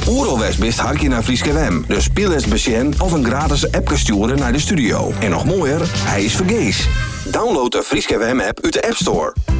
Oeralwest best harkje naar Fryske WM. Dus speel eens besjen of een gratis appje sturen naar de studio. En nog mooier, hij is vergees. Download de Fryske WM app uit de App Store.